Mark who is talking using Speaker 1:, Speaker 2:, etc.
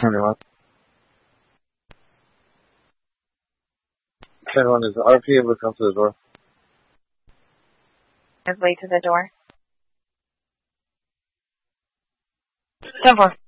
Speaker 1: 10-1. 10-1, is RP able to come to the door?
Speaker 2: His way to the door. 10-4.